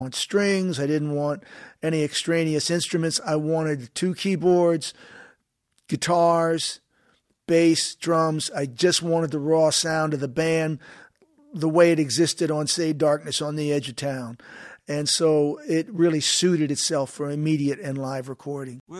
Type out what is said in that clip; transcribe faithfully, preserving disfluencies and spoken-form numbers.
want strings. I didn't want any extraneous instruments. I wanted two keyboards, guitars, bass, drums. I just wanted the raw sound of the band the way it existed on, say, Darkness on the Edge of Town. And so it really suited itself for immediate and live recording.